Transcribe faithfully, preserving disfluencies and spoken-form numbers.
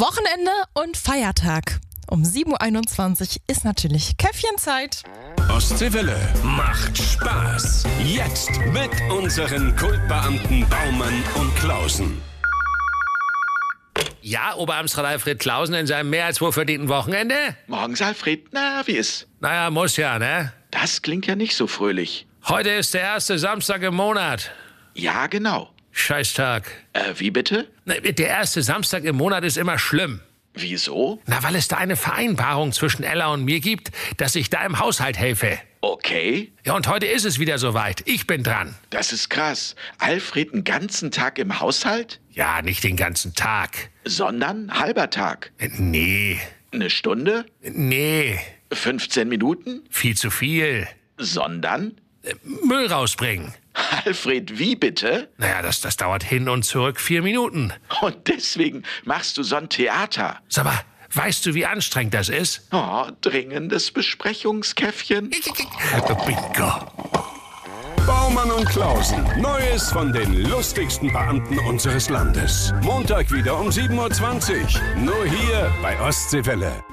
Wochenende und Feiertag. Um sieben Uhr einundzwanzig ist natürlich Käffchenzeit. Ostseewelle macht Spaß. Jetzt mit unseren Kultbeamten Baumann und Klausen. Ja, Oberamtsrat Alfred Klausen in seinem mehr als wohlverdienten Wochenende? Morgens, Alfred. Na, wie ist? Naja, muss ja, ne? Das klingt ja nicht so fröhlich. Heute ist der erste Samstag im Monat. Ja, genau. Scheißtag. Äh, wie bitte? Na, der erste Samstag im Monat ist immer schlimm. Wieso? Na, weil es da eine Vereinbarung zwischen Ella und mir gibt, dass ich da im Haushalt helfe. Okay. Ja, und heute ist es wieder soweit. Ich bin dran. Das ist krass. Alfred einen ganzen Tag im Haushalt? Ja, nicht den ganzen Tag. Sondern halber Tag. Nee. Eine Stunde? Nee. fünfzehn Minuten? Viel zu viel. Sondern? Müll rausbringen. Alfred, wie bitte? Naja, das, das dauert hin und zurück vier Minuten. Und deswegen machst du so ein Theater. Sag mal, weißt du, wie anstrengend das ist? Oh, dringendes Besprechungskäffchen. Bingo. Baumann und Klausen. Neues von den lustigsten Beamten unseres Landes. Montag wieder um sieben Uhr zwanzig. Nur hier bei Ostseewelle.